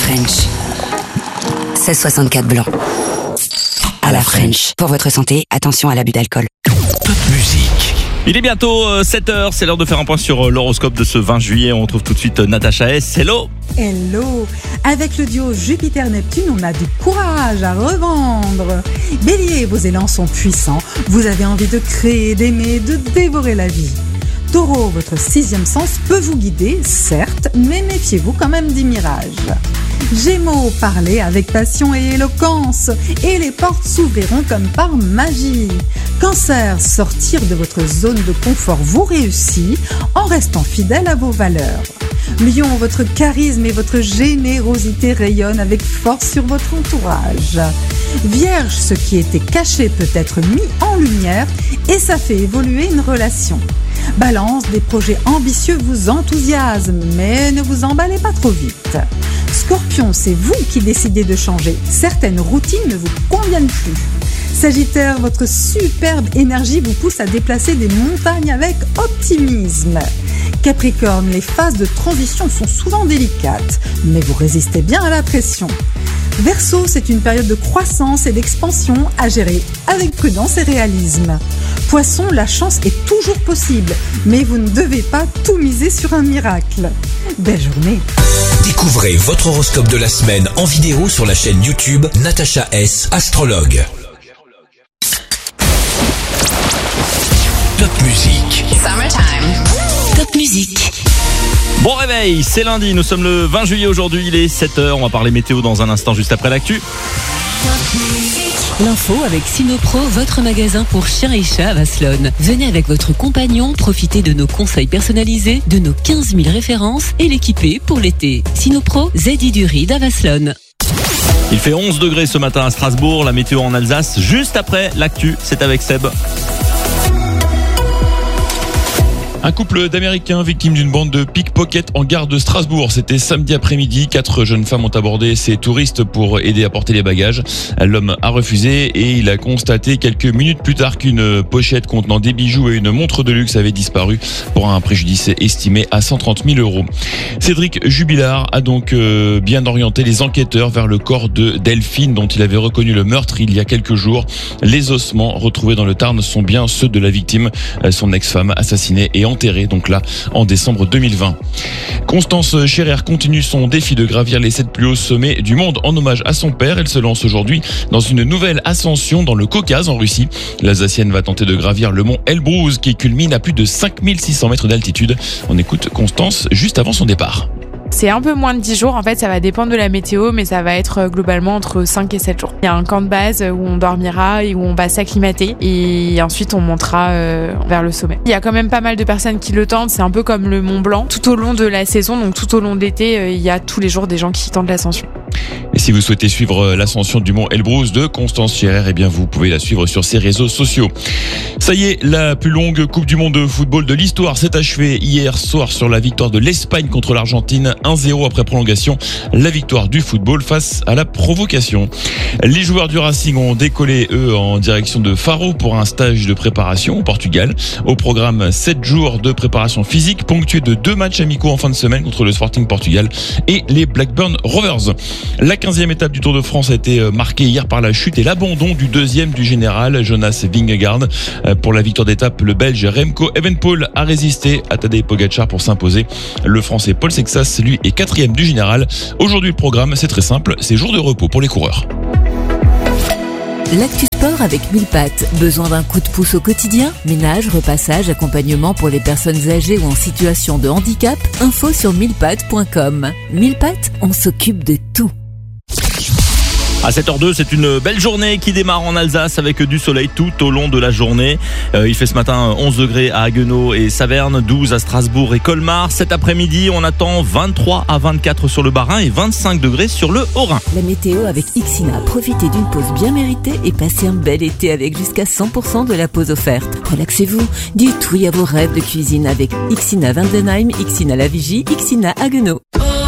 French. 1664 blanc. À la French. Pour votre santé, attention à l'abus d'alcool. Top musique. Il est bientôt 7h, c'est l'heure de faire un point sur l'horoscope de ce 20 juillet. On retrouve tout de suite Natacha S. Hello. Hello. Avec le duo Jupiter-Neptune, on a du courage à revendre. Bélier, vos élans sont puissants. Vous avez envie de créer, d'aimer, de dévorer la vie. Taureau, votre sixième sens peut vous guider, certes, mais méfiez-vous quand même des mirages. Gémeaux, parlez avec passion et éloquence, et les portes s'ouvriront comme par magie. Cancer, sortir de votre zone de confort vous réussit en restant fidèle à vos valeurs. Lion, votre charisme et votre générosité rayonnent avec force sur votre entourage. Vierge, ce qui était caché peut être mis en lumière et ça fait évoluer une relation. Balance, des projets ambitieux vous enthousiasment, mais ne vous emballez pas trop vite. Scorpion, c'est vous qui décidez de changer. Certaines routines ne vous conviennent plus. Sagittaire, votre superbe énergie vous pousse à déplacer des montagnes avec optimisme. Capricorne, les phases de transition sont souvent délicates, mais vous résistez bien à la pression. Verseau, c'est une période de croissance et d'expansion à gérer avec prudence et réalisme. Poisson, la chance est toujours possible, mais vous ne devez pas tout miser sur un miracle. Belle journée. Découvrez votre horoscope de la semaine en vidéo sur la chaîne YouTube Natacha S. Astrologue. Top musique. Summertime. Top musique. Bon réveil, c'est lundi, nous sommes le 20 juillet aujourd'hui, il est 7h, on va parler météo dans un instant juste après l'actu. L'info avec Sinopro, votre magasin pour chiens et chats à Vasselonne. Venez avec votre compagnon, profitez de nos conseils personnalisés, de nos 15 000 références et l'équiper pour l'été. Sinopro, Zedi du Ride à Vasselonne. Il fait 11 degrés ce matin à Strasbourg, la météo en Alsace, juste après l'actu, c'est avec Seb. Un couple d'Américains victimes d'une bande de pickpockets en gare de Strasbourg. C'était samedi après-midi. 4 jeunes femmes ont abordé ces touristes pour aider à porter les bagages. L'homme a refusé et il a constaté quelques minutes plus tard qu'une pochette contenant des bijoux et une montre de luxe avait disparu pour un préjudice estimé à 130 000 €. Cédric Jubilard a donc bien orienté les enquêteurs vers le corps de Delphine dont il avait reconnu le meurtre il y a quelques jours. Les ossements retrouvés dans le Tarn sont bien ceux de la victime, son ex-femme assassinée et enterré donc là en décembre 2020. Constance Scherer continue son défi de gravir les 7 plus hauts sommets du monde en hommage à son père. Elle se lance aujourd'hui dans une nouvelle ascension dans le Caucase en Russie. L'Alsacienne va tenter de gravir le mont Elbrouz qui culmine à plus de 5600 mètres d'altitude. On écoute Constance juste avant son départ. C'est un peu moins de 10 jours, en fait ça va dépendre de la météo, mais ça va être globalement entre 5 et 7 jours. Il y a un camp de base où on dormira et où on va s'acclimater et ensuite on montera vers le sommet. Il y a quand même pas mal de personnes qui le tentent, c'est un peu comme le Mont Blanc. Tout au long de la saison, donc tout au long de l'été, il y a tous les jours des gens qui tentent l'ascension. Et si vous souhaitez suivre l'ascension du mont Elbrouz de Constance Scherer, eh bien vous pouvez la suivre sur ses réseaux sociaux. Ça y est, la plus longue Coupe du Monde de football de l'histoire s'est achevée hier soir sur la victoire de l'Espagne contre l'Argentine, 1-0 après prolongation. La victoire du football face à la provocation. Les joueurs du Racing ont décollé, eux, en direction de Faro pour un stage de préparation au Portugal. Au programme, 7 jours de préparation physique ponctués de 2 matchs amicaux en fin de semaine contre le Sporting Portugal et les Blackburn Rovers. La 15e étape du Tour de France a été marquée hier par la chute et l'abandon du deuxième du général, Jonas Vingegaard. Pour la victoire d'étape, le Belge Remco Evenepoel a résisté à Tadej Pogačar pour s'imposer. Le Français Paul Sexas, lui, est 4e du général. Aujourd'hui, le programme, c'est très simple, c'est jour de repos pour les coureurs. L'actu sport avec Millepattes. Besoin d'un coup de pouce au quotidien? Ménage, repassage, accompagnement pour les personnes âgées ou en situation de handicap? Info sur millepattes.com. Millepattes, on s'occupe de tout. À 7h02, c'est une belle journée qui démarre en Alsace avec du soleil tout au long de la journée. Il fait ce matin 11 degrés à Haguenau et Saverne, 12 à Strasbourg et Colmar. Cet après-midi, on attend 23 à 24 sur le Bas-Rhin et 25 degrés sur le Haut-Rhin. La météo avec Ixina. Profitez d'une pause bien méritée et passez un bel été avec jusqu'à 100% de la pause offerte. Relaxez-vous, dites oui à vos rêves de cuisine avec Ixina Vandenheim, Ixina La Vigie, Ixina Haguenau.